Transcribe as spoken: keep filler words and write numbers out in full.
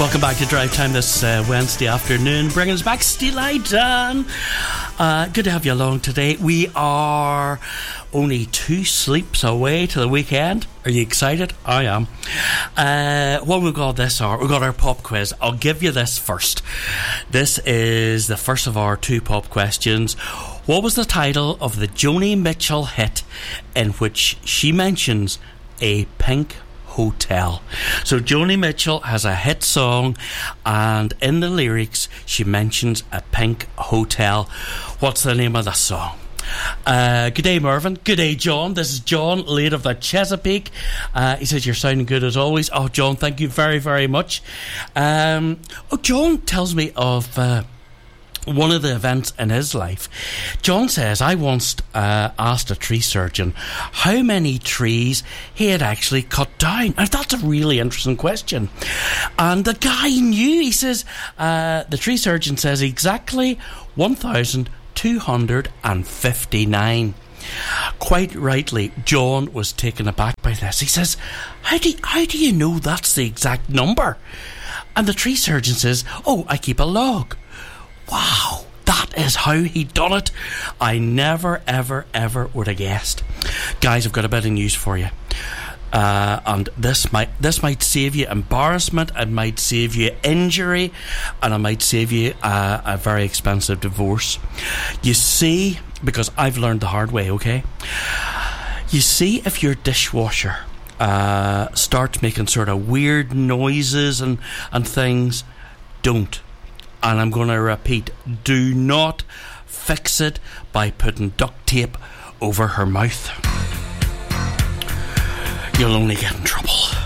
Welcome back to Drive Time this uh, Wednesday afternoon, bringing us back Steely Dan. Uh, good to have you along today. We are only two sleeps away to the weekend. Are you excited? I am. Uh, what we've got this hour, we've got our pop quiz. I'll give you this first. This is the first of our two pop questions. What was the title of the Joni Mitchell hit in which she mentions a pink hotel? So Joni Mitchell has a hit song, and in the lyrics she mentions a pink hotel. What's the name of the song? Uh, good day, Mervyn. Good day, John. This is John, late of the Chesapeake. Uh, he says you're sounding good as always. Oh, John, thank you very, very much. Um, oh, John tells me of uh, one of the events in his life. John says, I once uh, asked a tree surgeon how many trees he had actually cut down. Now, that's a really interesting question. And the guy knew. He says, uh, the tree surgeon says exactly one thousand two hundred fifty-nine. Quite rightly, John was taken aback by this. He says, how do, how do you know that's the exact number? And the tree surgeon says, oh, I keep a log. Wow, that is how he done it. I never, ever, ever would have guessed. Guys, I've got a bit of news for you. Uh, and this might this might save you embarrassment, it might save you injury, and it might save you uh, a very expensive divorce. You see, because I've learned the hard way, okay? You see, if your dishwasher uh, starts making sort of weird noises and, and things, don't. And I'm going to repeat, do not fix it by putting duct tape over her mouth. You'll only get in trouble.